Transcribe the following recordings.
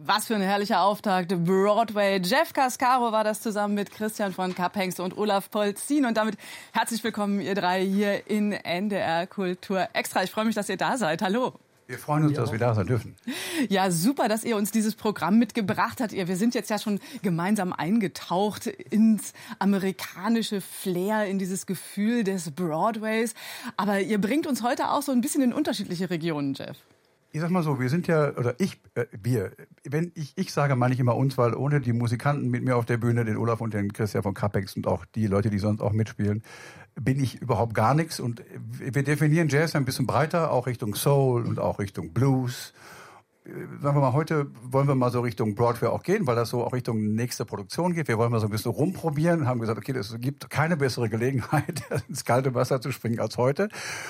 Was für ein herrlicher Auftakt. Broadway. Jeff Cascaro war das zusammen mit Christian von Kapphengst und Olaf Polzin. Und damit herzlich willkommen, ihr drei, hier in NDR Kultur Extra. Ich freue mich, dass ihr da seid. Hallo. Wir freuen uns, dass wir da sein dürfen. Ja, super, dass ihr uns dieses Programm mitgebracht habt. Wir sind jetzt ja schon gemeinsam eingetaucht ins amerikanische Flair, in dieses Gefühl des Broadways. Aber ihr bringt uns heute auch so ein bisschen in unterschiedliche Regionen, Jeff. Ich sag mal so, wir sind ja, oder wir, wenn ich sage, meine ich immer uns, weil ohne die Musikanten mit mir auf der Bühne, den Olaf und den Christian von Kapphengst und auch die Leute, die sonst auch mitspielen, bin ich überhaupt gar nichts. Und wir definieren Jazz ein bisschen breiter, auch Richtung Soul und auch Richtung Blues. Sagen wir mal, heute wollen wir mal so Richtung Broadway auch gehen, weil das so auch Richtung nächste Produktion geht. Wir wollen mal so ein bisschen rumprobieren und haben gesagt, okay, es gibt keine bessere Gelegenheit, ins kalte Wasser zu springen als heute.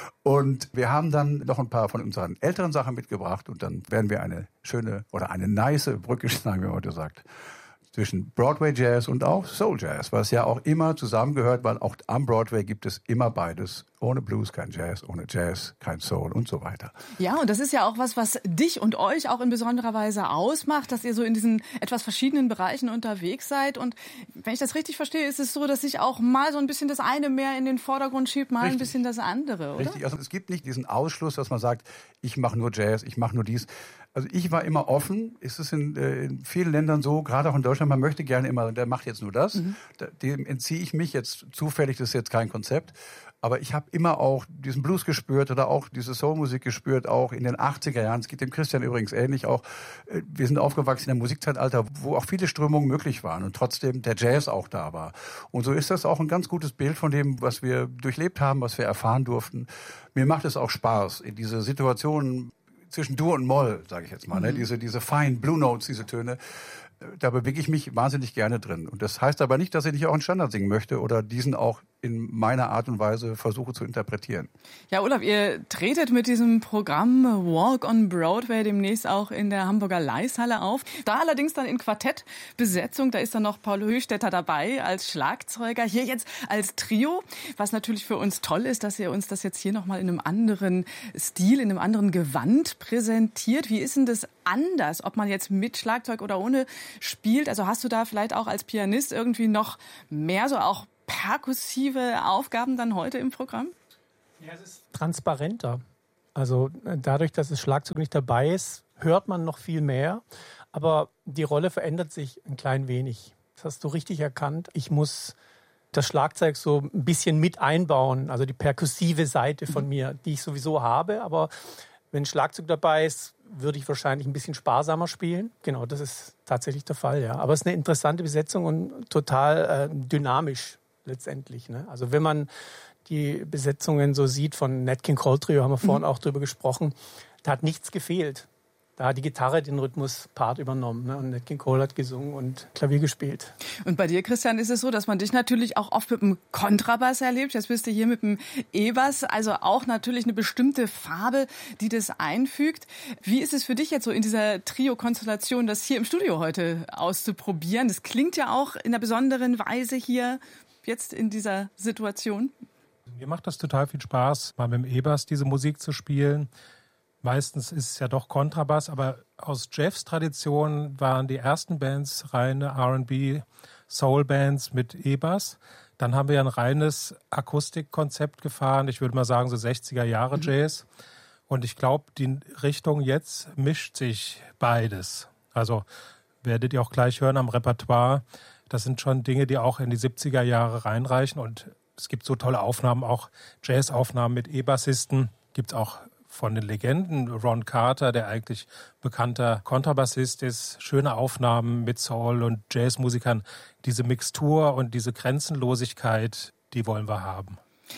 Und wir haben dann noch ein paar von unseren älteren Sachen mitgebracht und dann werden wir eine schöne oder eine nice Brücke schlagen, wie man heute sagt, zwischen Broadway Jazz und auch Soul Jazz, was ja auch immer zusammengehört, weil auch am Broadway gibt es immer beides. Ohne Blues kein Jazz, ohne Jazz kein Soul und so weiter. Ja, und das ist ja auch was dich und euch auch in besonderer Weise ausmacht, dass ihr so in diesen etwas verschiedenen Bereichen unterwegs seid. Und wenn ich das richtig verstehe, ist es so, dass sich auch mal so ein bisschen das eine mehr in den Vordergrund schiebt, mal ein bisschen das andere, oder? Richtig, also es gibt nicht diesen Ausschluss, dass man sagt, ich mache nur Jazz, ich mache nur dies. Also ich war immer offen. Es ist in vielen Ländern so, gerade auch in Deutschland, man möchte gerne immer, der macht jetzt nur das. Dem entziehe ich mich jetzt zufällig, das ist jetzt kein Konzept. Aber ich habe immer auch diesen Blues gespürt oder auch diese Soulmusik gespürt, auch in den 80er Jahren. Es geht dem Christian übrigens ähnlich auch. Wir sind aufgewachsen in einem Musikzeitalter, wo auch viele Strömungen möglich waren und trotzdem der Jazz auch da war. Und so ist das auch ein ganz gutes Bild von dem, was wir durchlebt haben, was wir erfahren durften. Mir macht es auch Spaß, in diese Situationen zwischen Dur und Moll, sage ich jetzt mal, ne? Diese feinen Blue Notes, diese Töne, da bewege ich mich wahnsinnig gerne drin. Und das heißt aber nicht, dass ich nicht auch einen Standard singen möchte oder diesen auch in meiner Art und Weise versuche zu interpretieren. Ja, Olaf, ihr tretet mit diesem Programm Walk on Broadway demnächst auch in der Hamburger Leishalle auf. Da allerdings dann in Quartettbesetzung. Da ist dann noch Paul Höchstädter dabei als Schlagzeuger. Hier jetzt als Trio. Was natürlich für uns toll ist, dass ihr uns das jetzt hier nochmal in einem anderen Stil, in einem anderen Gewand präsentiert. Wie ist denn das anders, ob man jetzt mit Schlagzeug oder ohne spielt? Also hast du da vielleicht auch als Pianist irgendwie noch mehr so auch perkussive Aufgaben dann heute im Programm? Ja, es ist transparenter. Also dadurch, dass das Schlagzeug nicht dabei ist, hört man noch viel mehr. Aber die Rolle verändert sich ein klein wenig. Das hast du richtig erkannt. Ich muss das Schlagzeug so ein bisschen mit einbauen, also die perkussive Seite von mir, die ich sowieso habe. Aber wenn Schlagzeug dabei ist, würde ich wahrscheinlich ein bisschen sparsamer spielen. Genau, das ist tatsächlich der Fall, ja. Aber es ist eine interessante Besetzung und total dynamisch letztendlich, ne? Also wenn man die Besetzungen so sieht von Nat King Cole Trio, haben wir vorhin auch drüber gesprochen, da hat nichts gefehlt. Da hat die Gitarre den Rhythmuspart übernommen, ne? Und Nat King Cole hat gesungen und Klavier gespielt. Und bei dir, Christian, ist es so, dass man dich natürlich auch oft mit dem Kontrabass erlebt. Jetzt bist du hier mit dem E-Bass, also auch natürlich eine bestimmte Farbe, die das einfügt. Wie ist es für dich jetzt so in dieser Trio-Konstellation, das hier im Studio heute auszuprobieren? Das klingt ja auch in einer besonderen Weise hier jetzt in dieser Situation. Mir macht das total viel Spaß, mal mit dem E-Bass diese Musik zu spielen. Meistens ist es ja doch Kontrabass, aber aus Jeffs Tradition waren die ersten Bands reine R&B, Soul-Bands mit E-Bass. Dann haben wir ein reines Akustikkonzept gefahren, ich würde mal sagen so 60er Jahre Jazz. Und ich glaube, die Richtung jetzt mischt sich beides. Also werdet ihr auch gleich hören am Repertoire. Das sind schon Dinge, die auch in die 70er Jahre reinreichen. Und es gibt so tolle Aufnahmen, auch Jazz-Aufnahmen mit E-Bassisten. Gibt es auch von den Legenden, Ron Carter, der eigentlich bekannter Kontrabassist ist, schöne Aufnahmen mit Soul- und Jazzmusikern. Diese Mixtur und diese Grenzenlosigkeit, die wollen wir haben.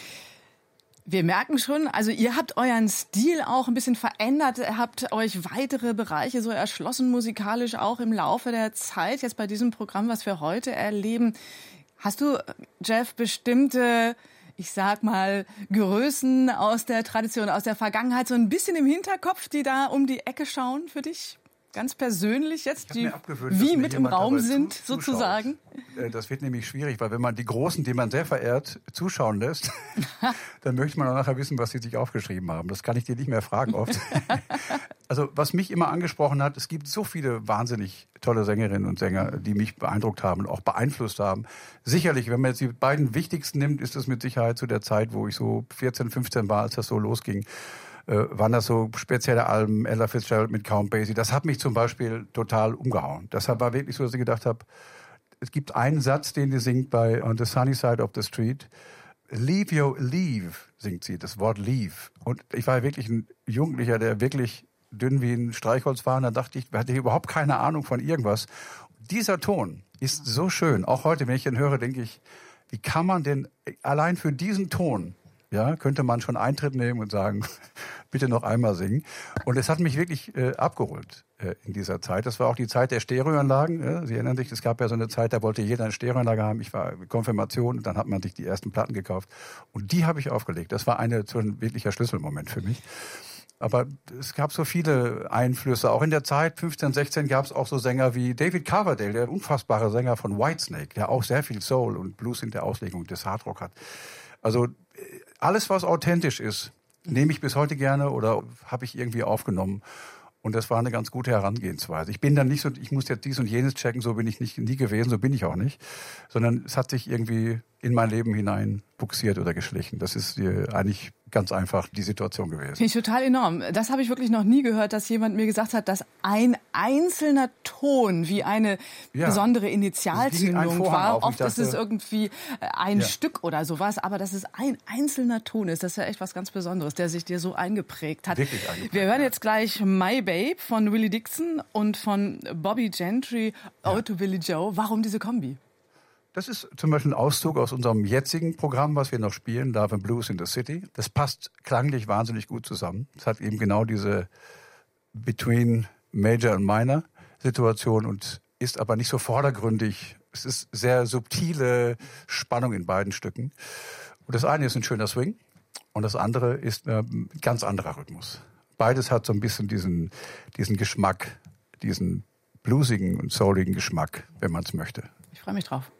Wir merken schon, also ihr habt euren Stil auch ein bisschen verändert, habt euch weitere Bereiche so erschlossen, musikalisch auch im Laufe der Zeit, jetzt bei diesem Programm, was wir heute erleben. Hast du, Jeff, bestimmte, ich sag mal, Größen aus der Tradition, aus der Vergangenheit so ein bisschen im Hinterkopf, die da um die Ecke schauen für dich? ganz persönlich jetzt, die abgewöhnt, wie mit im Raum sind, sozusagen? Das wird nämlich schwierig, weil wenn man die Großen, die man sehr verehrt, zuschauen lässt, dann möchte man auch nachher wissen, was sie sich aufgeschrieben haben. Das kann ich dir nicht mehr fragen oft. Also was mich immer angesprochen hat, es gibt so viele wahnsinnig tolle Sängerinnen und Sänger, die mich beeindruckt haben und auch beeinflusst haben. Sicherlich, wenn man jetzt die beiden wichtigsten nimmt, ist es mit Sicherheit zu der Zeit, wo ich so 14, 15 war, als das so losging, waren das so spezielle Alben, Ella Fitzgerald mit Count Basie. Das hat mich zum Beispiel total umgehauen. Deshalb war wirklich so, dass ich gedacht habe, es gibt einen Satz, den sie singt bei On the Sunny Side of the Street. Leave, singt sie, das Wort leave. Und ich war wirklich ein Jugendlicher, der wirklich dünn wie ein Streichholz war. Und da dachte ich, hatte ich überhaupt keine Ahnung von irgendwas. Dieser Ton ist so schön. Auch heute, wenn ich den höre, denke ich, wie kann man denn allein für diesen Ton, ja, könnte man schon Eintritt nehmen und sagen, bitte noch einmal singen. Und es hat mich wirklich abgeholt in dieser Zeit. Das war auch die Zeit der Stereoanlagen. Ja. Sie erinnern sich, es gab ja so eine Zeit, da wollte jeder eine Stereoanlage haben. Ich war Konfirmation und dann hat man sich die ersten Platten gekauft. Und die habe ich aufgelegt. Das war so ein wirklicher Schlüsselmoment für mich. Aber es gab so viele Einflüsse. Auch in der Zeit, 15, 16, gab es auch so Sänger wie David Coverdale, der unfassbare Sänger von Whitesnake, der auch sehr viel Soul und Blues in der Auslegung des Hardrock hat. Also alles, was authentisch ist, nehme ich bis heute gerne oder habe ich irgendwie aufgenommen. Und das war eine ganz gute Herangehensweise. Ich bin dann nicht so, ich muss jetzt dies und jenes checken, so bin ich nie gewesen, so bin ich auch nicht. Sondern es hat sich irgendwie in mein Leben hinein buxiert oder geschlichen. Das ist eigentlich ganz einfach die Situation gewesen. Finde ich total enorm. Das habe ich wirklich noch nie gehört, dass jemand mir gesagt hat, dass ein einzelner Ton wie eine besondere Initialzündung war. Oft ist es irgendwie ein Stück oder sowas, aber dass es ein einzelner Ton ist, das ist ja echt was ganz Besonderes, der sich dir so eingeprägt hat. Wirklich eingeprägt. Wir hören jetzt gleich My Babe von Willie Dixon und von Bobby Gentry, Ode to Billie Joe. Warum diese Kombi? Das ist zum Beispiel ein Auszug aus unserem jetzigen Programm, was wir noch spielen, Love and Blues in the City. Das passt klanglich wahnsinnig gut zusammen. Es hat eben genau diese Between Major and Minor Situation und ist aber nicht so vordergründig. Es ist sehr subtile Spannung in beiden Stücken. Und das eine ist ein schöner Swing und das andere ist ein ganz anderer Rhythmus. Beides hat so ein bisschen diesen Geschmack, diesen bluesigen und souligen Geschmack, wenn man es möchte. Ich freue mich drauf.